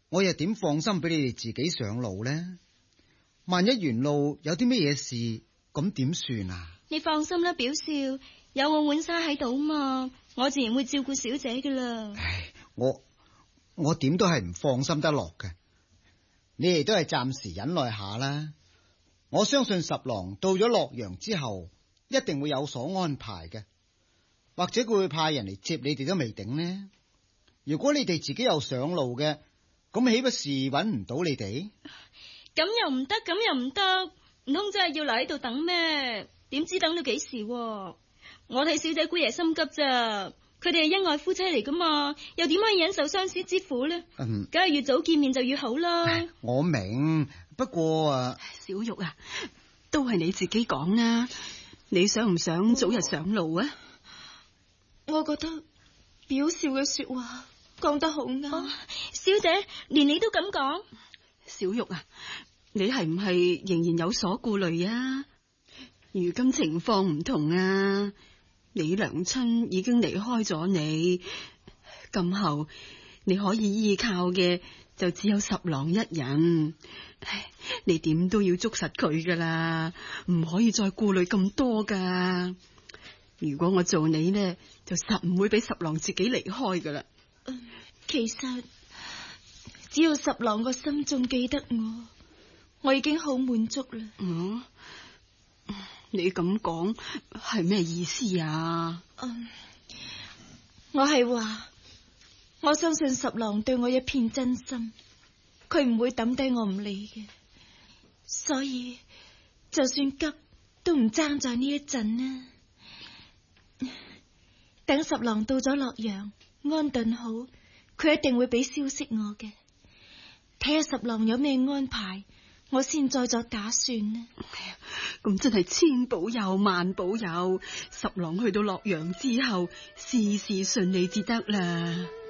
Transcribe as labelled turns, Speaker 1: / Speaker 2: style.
Speaker 1: 我又點放心俾你哋自己上路呢？萬一沿路有啲咩嘢事，咁點算啊？
Speaker 2: 你放心啦，表少，有我浣紗喺度嘛，我自然會照顧小姐噶啦。
Speaker 1: 唉，我點都係唔放心得落嘅。你哋都係暫時忍耐下啦。我相信十郎到咗洛陽之後，一定會有所安排嘅，或者佢會派人嚟接你哋都未定呢。如果你哋自己又上路嘅，咁豈不是搵唔到你哋？
Speaker 2: 咁又唔得，咁又唔得，唔通真係要留喺度等咩？點知等到幾時？我睇小姐姑爺心急咋，佢哋係恩愛夫妻嚟噶嘛，又點可以忍受相思之苦呢？梗係越早見面就越好啦。
Speaker 1: 我明，不過
Speaker 3: 小玉啊，都係你自己講啦，你想唔想早日上路啊？
Speaker 4: 我覺得表少嘅說話講得好啱。
Speaker 2: 小姐，連你都咁講。
Speaker 3: 小玉啊，你係唔係仍然有所顧慮啊？如今情況唔同啊，你娘親已經離開咗你，今後你可以依靠嘅就只有十郎一人，你點都要捉實佢噶啦，唔可以再顧慮咁多噶。如果我做你呢，就實唔會俾十郎自己離開噶啦。
Speaker 4: 其實只要十郎個心仲記得我已經好滿足啦。
Speaker 3: 你咁講係咩意思啊？
Speaker 4: 我係話我相信十郎對我一片真心，佢唔會抌低我唔理嘅，所以就算急都唔爭在呢一陣啦。等十郎到咗洛陽安頓好，佢一定會俾消息我嘅。睇下十郎有咩安排，我先再作打算呢。
Speaker 3: 咁真係千保佑萬保佑，十郎去到洛陽之後，事事順利至得啦。